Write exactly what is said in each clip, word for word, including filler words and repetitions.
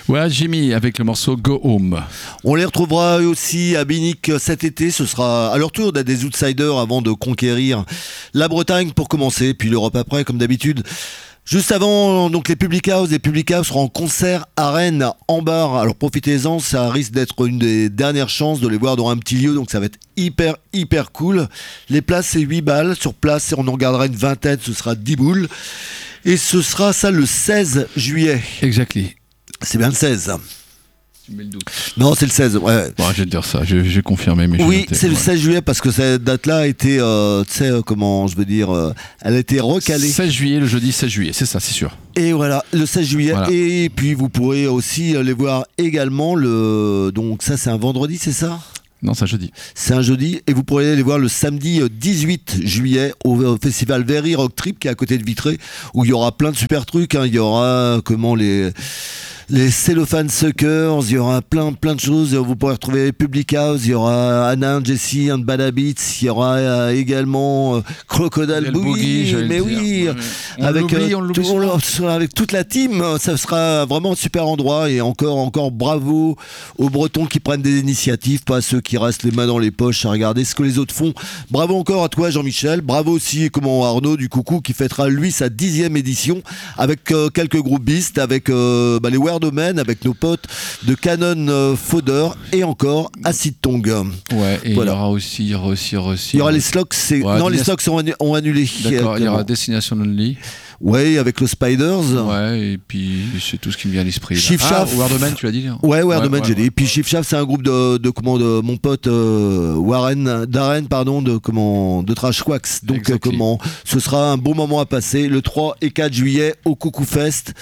Ouais, Jimmy avec le morceau Go Home. On les retrouvera aussi à Binic cet été. Ce sera à leur tour d'être des outsiders avant de conquérir la Bretagne pour commencer, puis l'Europe après, comme d'habitude. Juste avant, donc les Public House, les Public House seront en concert à Rennes, en bar. Alors profitez-en, ça risque d'être une des dernières chances de les voir dans un petit lieu, donc ça va être hyper, hyper cool. Les places, c'est huit balles. Sur place, on en gardera une vingtaine, ce sera dix boules. Et ce sera ça le seize juillet. Exactly. C'est bien le seize. Tu mets le doute. Non, c'est le seize, ouais. Bon, je vais te dire ça, je- j'ai confirmé. Mais Oui, j'ai c'est le noté, seize juillet parce que cette date-là a été, euh, tu sais, euh, comment je veux dire, euh, elle a été ouais. recalée. seize juillet, le jeudi seize juillet, c'est ça, c'est sûr. Et voilà, le seize juillet. Voilà. Et puis vous pourrez aussi les voir également le. Donc ça, c'est un vendredi, c'est ça ? Non, c'est jeudi. C'est un jeudi. Et vous pourrez les voir le samedi dix-huit juillet au, au festival Very Rock Trip qui est à côté de Vitré, où il y aura plein de super trucs. Hein. Il y aura comment les. Les Cellophane Suckers, il y aura plein plein de choses. Vous pourrez retrouver Public House, il y aura Anna and Jesse and Bad Habits, il y aura euh, également euh, Crocodile Boogie, Boogie, j'allais mais le oui, dire. On avec l'oublie, euh, on l'oublie tout- souvent. on- avec toute la team, ça sera vraiment un super endroit. Et encore encore bravo aux Bretons qui prennent des initiatives, pas ceux qui restent les mains dans les poches à regarder ce que les autres font. Bravo encore à toi Jean-Michel, bravo aussi comment Arnaud du Coucou qui fêtera lui sa dixième édition avec euh, quelques groupes beast, avec euh, bah, les Weird Men, avec nos potes de Canon euh, Fodder et encore Acid Tongue. Ouais, et Voilà. il y aura aussi, il y aura aussi, il y aura aussi. Il y aura les Slocks, c'est... Ouais, non les Dinas- Slocks ont, annu- ont annulé. D'accord, il y aura Actuellement. Destination Only. Ouais, avec le Spiders. Ouais, et puis c'est tout ce qui me vient à l'esprit. là. Chief ah, Shaft. Wardeman, tu l'as dit hein. Ouais, Weird Ouais, Men, ouais, j'ai ouais, dit. Et puis ouais. Chief Shaft, c'est un groupe de, de comment de mon pote euh, Warren Darren, pardon, de comment de Trash Wax. Donc euh, Exactly. comment ce sera un bon moment à passer le trois et quatre juillet au Coucou Fest.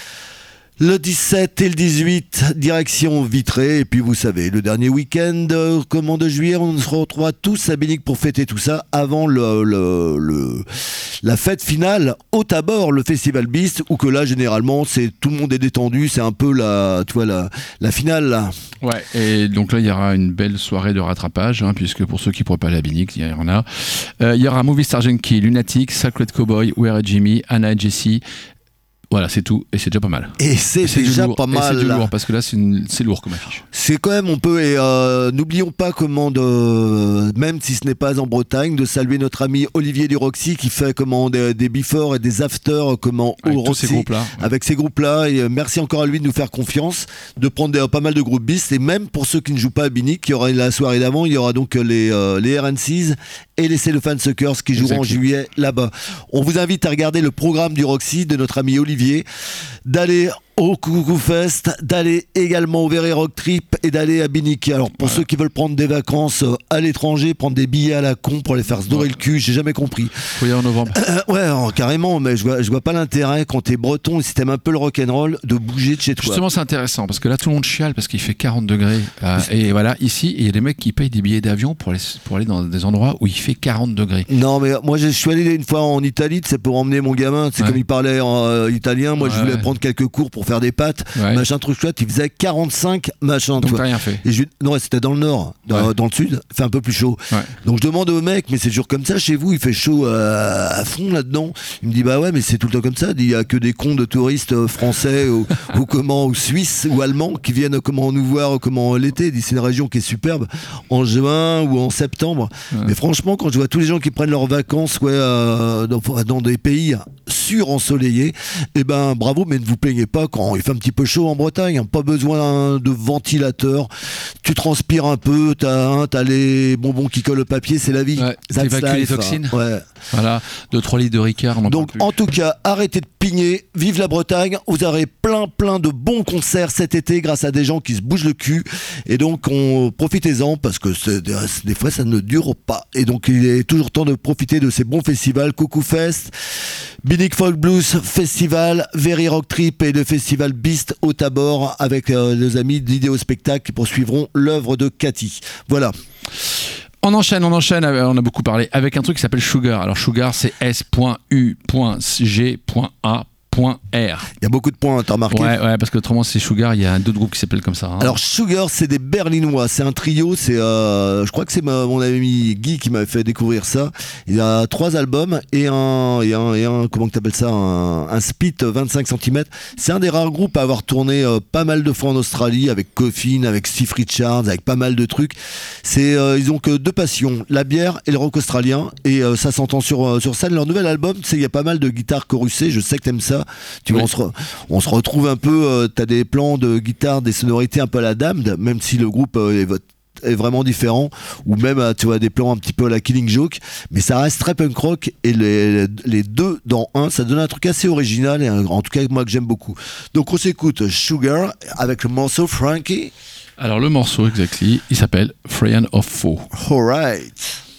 Le dix-sept et le dix-huit, direction Vitré. Et puis vous savez, le dernier week-end euh, comment de juillet, on se retrouvera tous à Binic pour fêter tout ça avant le, le, le- la fête finale au Tabor, le Festival Beast, où que là généralement c'est tout le monde est détendu, c'est un peu la, tu vois, la, la finale là. Ouais, et donc là, il y aura une belle soirée de rattrapage, hein, puisque pour ceux qui ne pourraient pas aller à Binic, il y en a. Euh, il y aura Movie Star Junkie, Lunatic, Sacred Cowboy, Where is Jimmy, Anna et Jessie. Voilà, c'est tout, et c'est déjà pas mal. Et c'est Et c'est du déjà lourd, pas et c'est mal. du lourd, parce que là, c'est, une- c'est lourd comme affiche. C'est quand même, on peut, et euh, n'oublions pas comment, de, même si ce n'est pas en Bretagne, de saluer notre ami Olivier du Roxy qui fait comment des, des before et des after comment Avec au tous ces Roxy, groupes-là. Ouais. avec ces groupes-là. Et euh, merci encore à lui de nous faire confiance, de prendre des- pas mal de groupes bis. Et même pour ceux qui ne jouent pas à Binic, il y aura la soirée d'avant, il y aura donc les, euh, les R N C's et les Cellophane Suckers qui joueront en Exactement. juillet là-bas. On vous invite à regarder le programme du Roxy de notre ami Olivier, d'aller au Coucou Fest, d'aller également au Very Rock Trip et d'aller à Binic. Alors pour Ouais. ceux qui veulent prendre des vacances euh, à l'étranger, prendre des billets à la con pour les faire se dorer Ouais. le cul, j'ai jamais compris. Faut y aller en novembre. Euh, ouais, alors, carrément, mais je vois, je vois pas l'intérêt quand t'es breton et si t'aimes un peu le rock'n'roll de bouger de chez toi. Justement, c'est intéressant parce que là, tout le monde chiale parce qu'il fait quarante degrés. Euh, et voilà, ici, il y a des mecs qui payent des billets d'avion pour aller, pour aller dans des endroits où il fait quarante degrés. Non, mais moi je suis allé une fois en Italie, c'est pour emmener mon gamin, c'est Ouais. comme il parlait en euh, italien, moi je Ouais. voulais prendre quelques cours pour faire des pâtes, Ouais. machin truc chouette, il faisait quarante-cinq machin. tu Donc, vois. t'as rien fait. Et je, non, c'était dans le nord, dans, Ouais. dans le sud, il fait un peu plus chaud. Ouais. Donc je demande au mec, mais c'est toujours comme ça chez vous, il fait chaud euh, à fond là-dedans. Il me dit bah ouais, mais c'est tout le temps comme ça. Il y a que des cons de touristes euh, français ou, ou comment, ou suisses ou allemands qui viennent euh, comment nous voir comment l'été. Il dit c'est une région qui est superbe en juin ou en septembre. Ouais. Mais franchement, quand je vois tous les gens qui prennent leurs vacances ouais, euh, dans, dans des pays surensoleillés, eh ben bravo, mais ne vous plaignez pas quand il fait un petit peu chaud en Bretagne. Hein. Pas besoin de ventilateur. Tu transpires un peu, t'as, hein, t'as les bonbons qui collent au papier, c'est la vie. Ouais, That's t'évacues les life, toxines. hein. Ouais. Voilà, deux trois litres de Ricard, on en Donc parle en tout cas, arrêtez de pigner, vive la Bretagne, vous aurez plein plein de bons concerts cet été grâce à des gens qui se bougent le cul et donc on, profitez-en parce que c'est, des fois ça ne dure pas et donc il est toujours temps de profiter de ces bons festivals, Coucou Fest, Binic Folk Blues Festival, Very Rock Trip et le festival Beast au Tabor avec euh, les amis d'Idéo Spectacle qui poursuivront l'œuvre de Cathy. Voilà. On enchaîne, on enchaîne, on a beaucoup parlé avec un truc qui s'appelle Sugar. Alors Sugar, c'est S U G A Point R. Il y a beaucoup de points, t'as remarqué? Ouais, ouais, parce que autrement c'est Sugar, il y a d'autres groupes qui s'appellent comme ça. Hein. Alors Sugar, c'est des Berlinois, c'est un trio, c'est, euh, je crois que c'est ma, mon ami Guy qui m'avait fait découvrir ça. Il y a trois albums et un, et un, et un comment que t'appelles ça, un, un split vingt-cinq centimètres. C'est un des rares groupes à avoir tourné euh, pas mal de fois en Australie, avec Coffin, avec Steve Richards, avec pas mal de trucs. C'est, euh, ils ont que deux passions, la bière et le rock australien, et euh, ça s'entend sur, euh, sur scène. Leur nouvel album, c'est il y a pas mal de guitares chorusées, je sais que t'aimes ça. Tu vois, oui. on, se re, on se retrouve un peu, euh, t'as des plans de guitare, des sonorités un peu à la Damned, même si le groupe euh, est, est vraiment différent, ou même tu vois des plans un petit peu à la Killing Joke, mais ça reste très punk rock, et les, les deux dans un, ça donne un truc assez original, et un, en tout cas moi que j'aime beaucoup. Donc on s'écoute Sugar avec le morceau Frankie. Alors le morceau exactly, il s'appelle Friend of Foe. Alright.